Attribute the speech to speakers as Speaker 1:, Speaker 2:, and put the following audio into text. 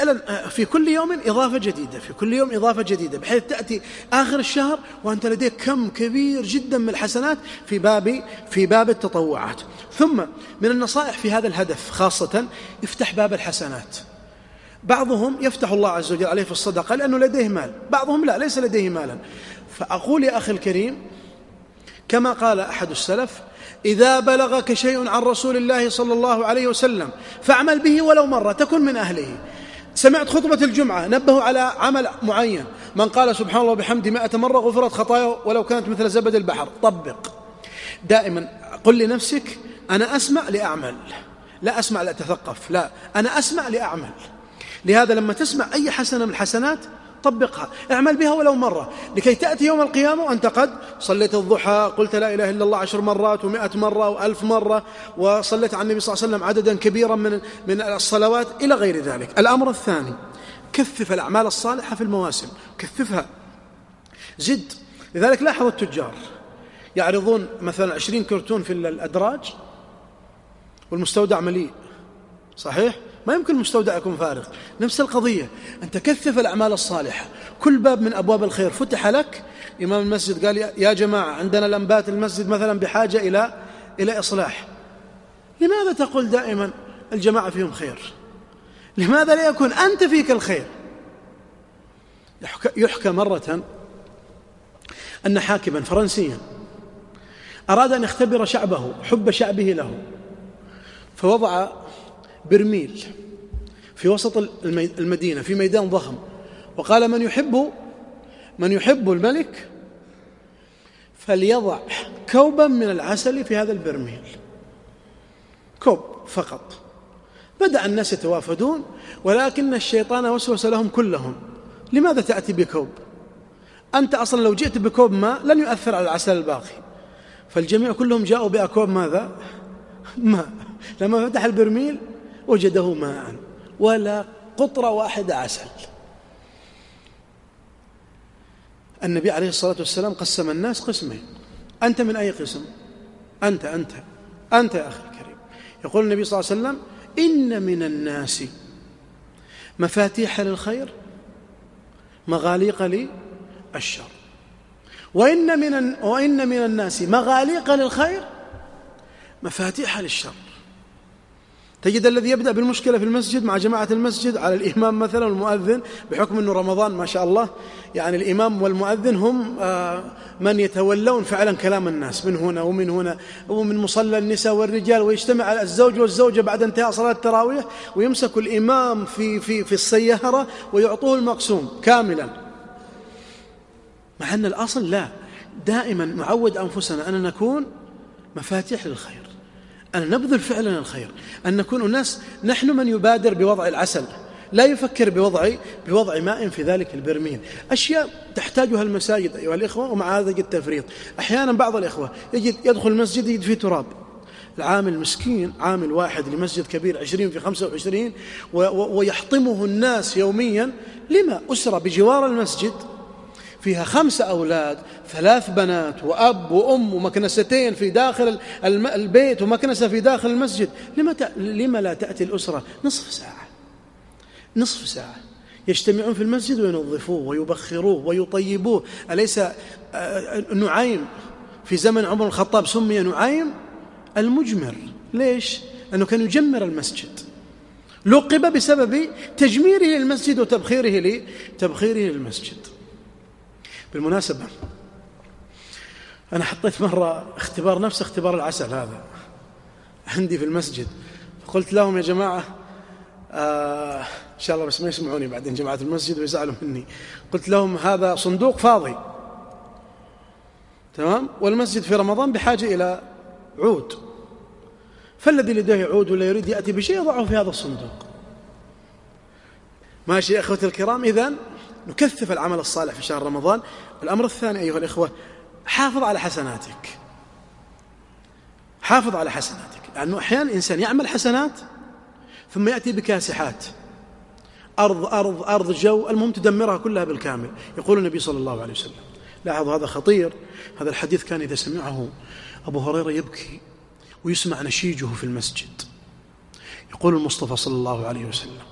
Speaker 1: فعلا في كل يوم إضافة جديدة، في كل يوم إضافة جديدة، بحيث تأتي آخر الشهر وأنت لديك كم كبير جدا من الحسنات في باب التطوعات. ثم من النصائح في هذا الهدف خاصة افتح باب الحسنات. بعضهم يفتح الله عز وجل عليه في الصدقة لأنه لديه مال، بعضهم لا، ليس لديه مالا. فأقول يا أخي الكريم كما قال أحد السلف: إذا بلغك شيء عن رسول الله صلى الله عليه وسلم فاعمل به ولو مرة تكن من أهله. سمعت خطبة الجمعة نبهوا على عمل معين، من قال سبحان الله وبحمده 100 مرة غفرت خطاياه ولو كانت مثل زبد البحر. طبق دائما، قل لنفسك أنا أسمع لأعمل، لا أسمع لأتثقف، لا، أنا أسمع لأعمل. لهذا لما تسمع أي حسنة من الحسنات طبقها، اعمل بها ولو مرة، لكي تأتي يوم القيامة وأنت قد صليت الضحى، قلت لا إله إلا الله 10 مرات و100 مرة و1000 مرة، وصليت على النبي صلى الله عليه وسلم عددا كبيرا من الصلوات إلى غير ذلك. الأمر الثاني: كثف الأعمال الصالحة في المواسم، كثفها، زد. لذلك لاحظ التجار يعرضون مثلا 20 كرتون في الأدراج والمستودع مليء، صحيح؟ ما يمكن المستودع يكون فارغ. نفس القضية، أنت كثف الأعمال الصالحة، كل باب من أبواب الخير فتح لك. إمام المسجد قال يا جماعة عندنا لمبات المسجد مثلا بحاجة إلى إصلاح، لماذا تقول دائما الجماعة فيهم خير؟ لماذا لا يكون أنت فيك الخير؟ يحكى مرة أن حاكما فرنسيا أراد أن يختبر شعبه، حب شعبه له، فوضع برميل في وسط المدينة في ميدان ضخم، وقال من يحب الملك فليضع كوبا من العسل في هذا البرميل، كوب فقط. بدأ الناس يتوافدون، ولكن الشيطان وسوس لهم كلهم: لماذا تأتي بكوب؟ أنت أصلا لو جئت بكوب ماء لن يؤثر على العسل الباقي. فالجميع كلهم جاءوا بأكواب ماذا؟ ماء. لما فتح البرميل وجده ماء ولا قطرة واحدة عسل. النبي عليه الصلاة والسلام قسم الناس قسمين: أنت من أي قسم؟ أنت يا أخي الكريم. يقول النبي صلى الله عليه وسلم: إن من الناس مفاتيح للخير مغاليق للشر، وإن من الناس مغاليق للخير مفاتيح للشر. تجد الذي يبدأ بالمشكلة في المسجد مع جماعة المسجد على الإمام مثلا والمؤذن، بحكم أنه رمضان ما شاء الله، يعني الإمام والمؤذن هم من يتولون فعلا كلام الناس من هنا ومن هنا ومن مصلى النساء والرجال، ويجتمع الزوج والزوجة بعد انتهاء صلاة التراويح ويمسك الإمام في السيارة ويعطوه المقسوم كاملا، مع أن الأصل لا. دائما نعود أنفسنا أن نكون مفاتيح للخير، أن نبذل فعلا الخير، أن نكون الناس نحن من يبادر بوضع العسل، لا يفكر بوضع ماء في ذلك البرميل. أشياء تحتاجها المساجد أيها الإخوة، ومع هذا التفريط. أحيانا بعض الإخوة يدخل المسجد يجد فيه تراب. العامل مسكين، عامل واحد لمسجد كبير 20 في 25 ويحطمه الناس يوميا. لما؟ أسرة بجوار المسجد فيها 5 أولاد، 3 بنات وأب وأم ومكنستين في داخل البيت ومكنسة في داخل المسجد. لما لا تأتي الأسرة نصف ساعة يجتمعون في المسجد وينظفوه ويبخروه ويطيبوه؟ أليس نعيم في زمن عمر الخطاب سمي نعيم المجمر؟ ليش؟ لأنه كان يجمر المسجد، لقب بسبب تجميره للمسجد وتبخيره للمسجد. بالمناسبة أنا حطيت مرة اختبار نفس اختبار العسل هذا عندي في المسجد، فقلت لهم يا جماعة إن شاء الله بس ما يسمعوني بعدين جماعة المسجد ويزعلوا مني. قلت لهم هذا صندوق فاضي، تمام، والمسجد في رمضان بحاجة إلى عود، فالذي لديه عود ولا يريد يأتي بشيء يضعه في هذا الصندوق. ماشي يا أخوتي الكرام؟ إذن نكثف العمل الصالح في شهر رمضان. الأمر الثاني أيها الإخوة: حافظ على حسناتك، لأنه أحيانا إنسان يعمل حسنات ثم يأتي بكاسحات، أرض جو، المهم تدمرها كلها بالكامل. يقول النبي صلى الله عليه وسلم، لاحظ هذا خطير، هذا الحديث كان إذا سمعه أبو هريرة يبكي ويسمع نشيجه في المسجد. يقول المصطفى صلى الله عليه وسلم: